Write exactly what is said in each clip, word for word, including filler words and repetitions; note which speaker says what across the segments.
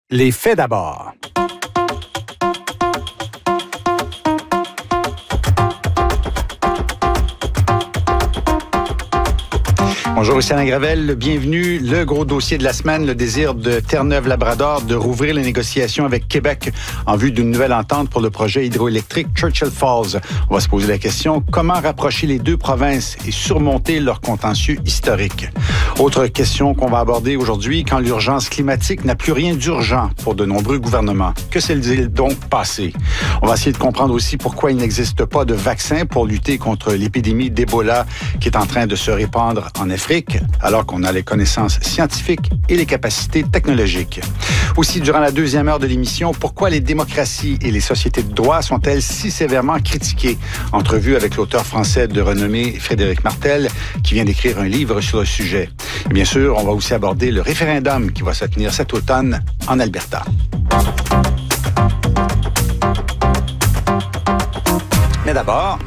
Speaker 1: Les faits d'abord. Bonjour, ici Alain Gravel. Bienvenue. Le gros dossier de la semaine, le désir de Terre-Neuve-Labrador de rouvrir les négociations avec Québec en vue d'une nouvelle entente pour le projet hydroélectrique Churchill Falls. On va se poser la question, comment rapprocher les deux provinces et surmonter leur contentieux historique? Autre question qu'on va aborder aujourd'hui, quand l'urgence climatique n'a plus rien d'urgent pour de nombreux gouvernements. Que s'est-il donc passé? On va essayer de comprendre aussi pourquoi il n'existe pas de vaccin pour lutter contre l'épidémie d'Ebola qui est en train de se répandre en Afrique, alors qu'on a les connaissances scientifiques et les capacités technologiques. Aussi, durant la deuxième heure de l'émission, pourquoi les démocraties et les sociétés de droit sont-elles si sévèrement critiquées? Entrevue avec l'auteur français de renommée Frédéric Martel, qui vient d'écrire un livre sur le sujet. Et bien sûr, on va aussi aborder le référendum qui va se tenir cet automne en Alberta. Mais d'abord,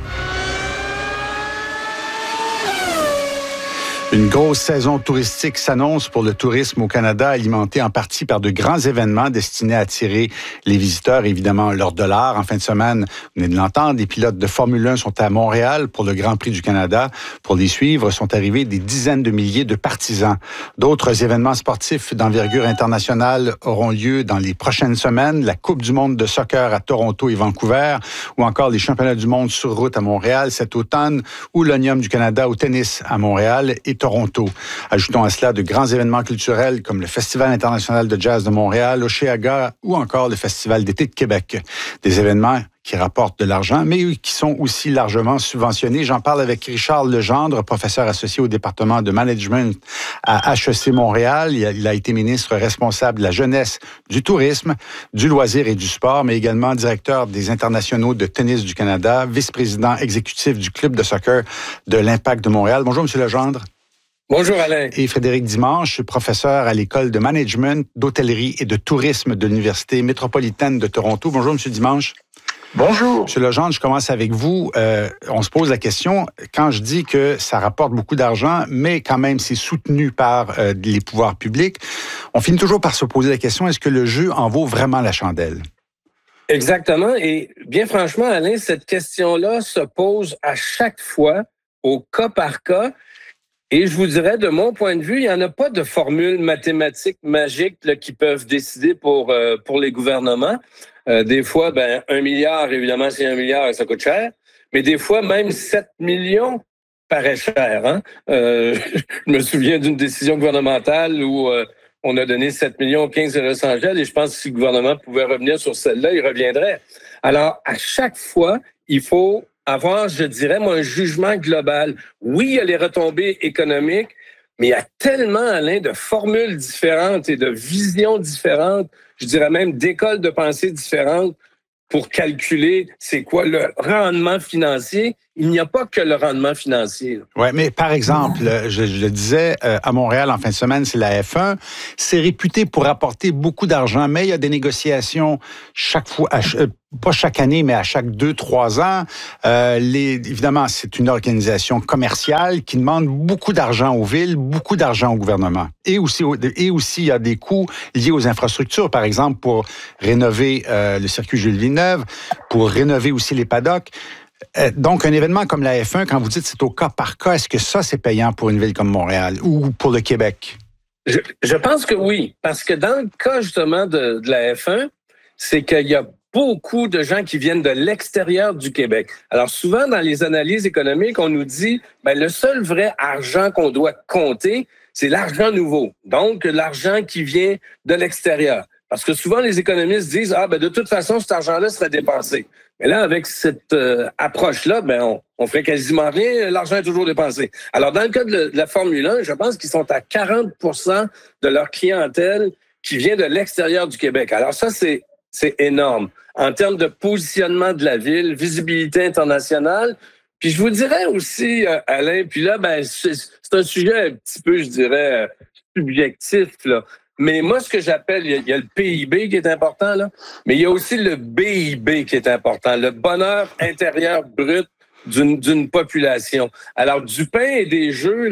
Speaker 1: une grosse saison touristique s'annonce pour le tourisme au Canada, alimenté en partie par de grands événements destinés à attirer les visiteurs, évidemment leur dollar. En fin de semaine, vous venez de l'entendre, les pilotes de Formule un sont à Montréal pour le Grand Prix du Canada. Pour les suivre, sont arrivés des dizaines de milliers de partisans. D'autres événements sportifs d'envergure internationale auront lieu dans les prochaines semaines. La Coupe du monde de soccer à Toronto et Vancouver, ou encore les championnats du monde sur route à Montréal cet automne, ou l'Omnium du Canada au tennis à Montréal et Toronto. Ajoutons à cela de grands événements culturels comme le Festival international de jazz de Montréal, Oshéaga ou encore le Festival d'été de Québec. Des événements qui rapportent de l'argent, mais qui sont aussi largement subventionnés. J'en parle avec Richard Legendre, professeur associé au département de management à H E C Montréal. Il a, il a été ministre responsable de la jeunesse, du tourisme, du loisir et du sport, mais également directeur des internationaux de tennis du Canada, vice-président exécutif du club de soccer de l'Impact de Montréal. Bonjour, M. Legendre.
Speaker 2: Bonjour Alain.
Speaker 1: Et Frédéric Dimanche, professeur à l'École de management, d'hôtellerie et de tourisme de l'Université métropolitaine de Toronto. Bonjour, M. Dimanche.
Speaker 3: Bonjour.
Speaker 1: M. Legendre, je commence avec vous. Euh, on se pose la question, quand je dis que ça rapporte beaucoup d'argent, mais quand même c'est soutenu par euh, les pouvoirs publics, on finit toujours par se poser la question, est-ce que le jeu en vaut vraiment la chandelle?
Speaker 2: Exactement. Et bien franchement, Alain, cette question-là se pose à chaque fois, au cas par cas. Et je vous dirais, de mon point de vue, il n'y en a pas de formule mathématique magique là, qui peuvent décider pour, euh, pour les gouvernements. Euh, des fois, ben, un milliard, évidemment, c'est un milliard, ça coûte cher. Mais des fois, même sept millions paraît cher. Hein? Euh, je me souviens d'une décision gouvernementale où euh, on a donné sept millions aux quinze de Los Angeles et je pense que si le gouvernement pouvait revenir sur celle-là, il reviendrait. Alors, à chaque fois, il faut avoir, je dirais, moi, un jugement global. Oui, il y a les retombées économiques, mais il y a tellement, Alain, de formules différentes et de visions différentes, je dirais même d'écoles de pensée différentes pour calculer c'est quoi le rendement financier. Il n'y a pas que le rendement financier.
Speaker 1: Oui, mais par exemple, je, je le disais, euh, à Montréal, en fin de semaine, c'est la F un. C'est réputé pour apporter beaucoup d'argent, mais il y a des négociations chaque fois, à, euh, pas chaque année, mais à chaque deux, trois ans. Euh, les, évidemment, c'est une organisation commerciale qui demande beaucoup d'argent aux villes, beaucoup d'argent au gouvernement. Et aussi, et aussi, il y a des coûts liés aux infrastructures, par exemple, pour rénover euh, le circuit Jules Villeneuve, pour rénover aussi les paddocks. Donc, un événement comme la F un, quand vous dites c'est au cas par cas, est-ce que ça, c'est payant pour une ville comme Montréal ou pour le Québec?
Speaker 2: Je, je pense que oui, parce que dans le cas, justement, de, de la F un, c'est qu'il y a beaucoup de gens qui viennent de l'extérieur du Québec. Alors, souvent, dans les analyses économiques, on nous dit, ben, le seul vrai argent qu'on doit compter, c'est l'argent nouveau. Donc, l'argent qui vient de l'extérieur. Parce que souvent, les économistes disent, ah, ben, de toute façon, cet argent-là serait dépensé. Mais là, avec cette euh, approche-là, ben on, on ferait quasiment rien. L'argent est toujours dépensé. Alors, dans le cas de, de la Formule un, je pense qu'ils sont à quarante pour cent de leur clientèle qui vient de l'extérieur du Québec. Alors ça, c'est, c'est énorme. En termes de positionnement de la ville, visibilité internationale. Puis je vous dirais aussi, euh, Alain, puis là, ben c'est, c'est un sujet un petit peu, je dirais, euh, subjectif, là. Mais moi, ce que j'appelle, il y, a, il y a le P I B qui est important, là, mais il y a aussi le B I B qui est important, le bonheur intérieur brut d'une, d'une population. Alors, du pain et des jeux, là,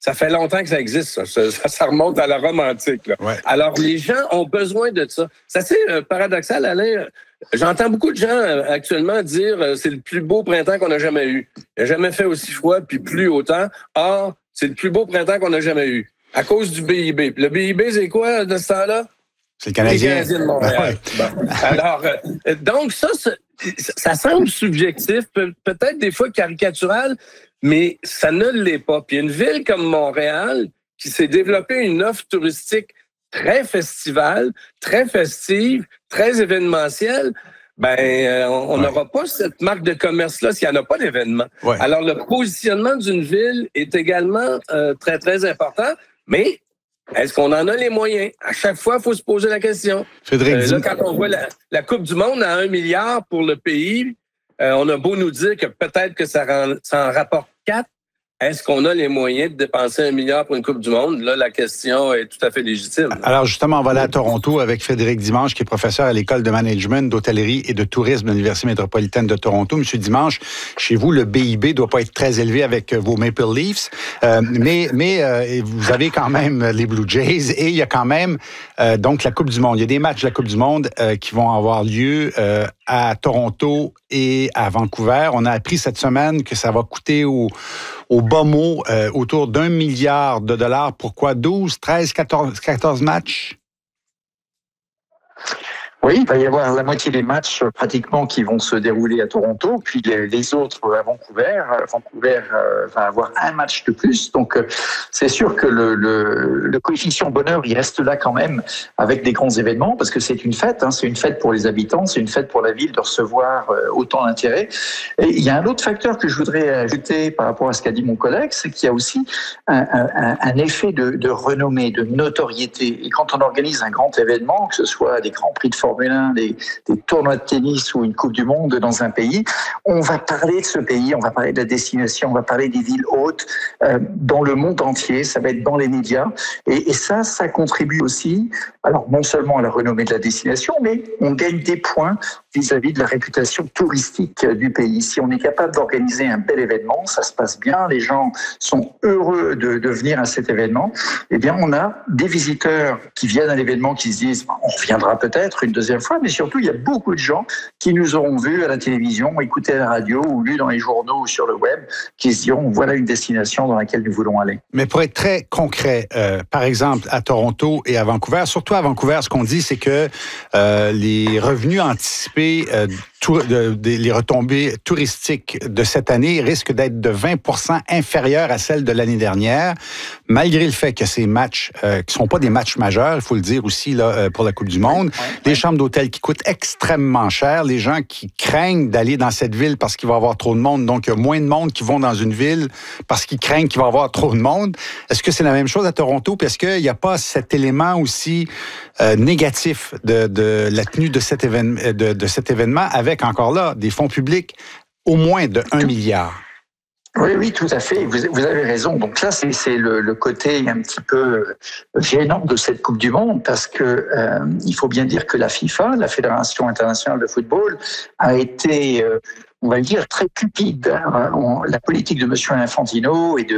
Speaker 2: Ça fait longtemps que ça existe, ça. Ça, ça remonte à la Rome antique. Là.
Speaker 1: Ouais.
Speaker 2: Alors, les gens ont besoin de ça. C'est assez euh, paradoxal, Alain. J'entends beaucoup de gens euh, actuellement dire euh, c'est le plus beau printemps qu'on a jamais eu. Il n'a jamais fait aussi froid puis plus autant. Or, c'est le plus beau printemps qu'on a jamais eu. À cause du B I B. Le B I B, c'est quoi de ce temps-là?
Speaker 1: C'est le Canadien.
Speaker 2: Les Canadiens de Montréal. Bon. Alors, euh, donc ça, ça, ça semble subjectif, peut- peut-être des fois caricatural, mais ça ne l'est pas. Puis une ville comme Montréal, qui s'est développée une offre touristique très festivale, très festive, très événementielle, ben euh, on n'aura ouais. pas cette marque de commerce-là s'il n'y en a pas d'événement. Ouais. Alors, le positionnement d'une ville est également euh, très, très important, mais est-ce qu'on en a les moyens? À chaque fois, il faut se poser la question.
Speaker 1: Frédéric,
Speaker 2: euh, là, quand on voit la, la Coupe du Monde à un milliard pour le pays, euh, on a beau nous dire que peut-être que ça, rend, ça en rapporte quatre. Est-ce qu'on a les moyens de dépenser un milliard pour une Coupe du Monde? Là, la question est tout à fait légitime.
Speaker 1: Alors, justement, on va aller à Toronto avec Frédéric Dimanche, qui est professeur à l'École de management, d'hôtellerie et de tourisme de l'Université métropolitaine de Toronto. Monsieur Dimanche, chez vous, le B I B doit pas être très élevé avec vos Maple Leafs, euh, mais, mais euh, vous avez quand même les Blue Jays et il y a quand même euh, donc la Coupe du Monde. Il y a des matchs de la Coupe du Monde euh, qui vont avoir lieu euh, à Toronto et à Vancouver. On a appris cette semaine que ça va coûter au au bas mot, euh, autour d'un milliard de dollars. Pourquoi douze, treize, quatorze, quatorze matchs?
Speaker 3: Oui, il va y avoir la moitié des matchs pratiquement qui vont se dérouler à Toronto, puis les autres à Vancouver. Vancouver va avoir un match de plus, donc c'est sûr que le, le, le coefficient bonheur, il reste là quand même avec des grands événements, parce que c'est une fête, hein, c'est une fête pour les habitants, c'est une fête pour la ville de recevoir autant d'intérêt. Et il y a un autre facteur que je voudrais ajouter par rapport à ce qu'a dit mon collègue, c'est qu'il y a aussi un, un, un effet de, de renommée, de notoriété. Et quand on organise un grand événement, que ce soit des grands prix de Formule un, des, des tournois de tennis ou une Coupe du Monde dans un pays, on va parler de ce pays, on va parler de la destination, on va parler des villes hautes euh, dans le monde entier, ça va être dans les médias. Et, et ça, ça contribue aussi, alors non seulement à la renommée de la destination, mais on gagne des points vis-à-vis de la réputation touristique du pays. Si on est capable d'organiser un bel événement, ça se passe bien, les gens sont heureux de, de venir à cet événement, eh bien on a des visiteurs qui viennent à l'événement qui se disent on reviendra peut-être une deuxième fois, mais surtout il y a beaucoup de gens qui nous auront vus à la télévision, écoutés à la radio ou lus dans les journaux ou sur le web, qui se diront voilà une destination dans laquelle nous voulons aller.
Speaker 1: Mais pour être très concret, euh, par exemple à Toronto et à Vancouver, surtout à Vancouver, ce qu'on dit c'est que euh, les revenus anticipés Euh, tout, de, de, les retombées touristiques de cette année risquent d'être de vingt pour cent inférieures à celles de l'année dernière, malgré le fait que ces matchs, euh, qui ne sont pas des matchs majeurs, il faut le dire aussi là, euh, pour la Coupe du Monde, ouais, ouais, des ouais. chambres d'hôtel qui coûtent extrêmement cher, les gens qui craignent d'aller dans cette ville parce qu'il va y avoir trop de monde, donc il y a moins de monde qui vont dans une ville parce qu'ils craignent qu'il va y avoir trop de monde. Est-ce que c'est la même chose à Toronto? Parce qu'il n'y a pas cet élément aussi euh, négatif de, de la tenue de cet, évén- de, de cet événement avec encore là des fonds publics au moins de un milliard.
Speaker 3: Oui, oui, tout à fait. Vous, vous avez raison. Donc là, c'est, c'est le, le côté un petit peu gênant de cette Coupe du Monde, parce que euh, il faut bien dire que la FIFA, la Fédération internationale de football, a été, euh, on va dire, très cupide. Hein. On, la politique de M. Infantino et de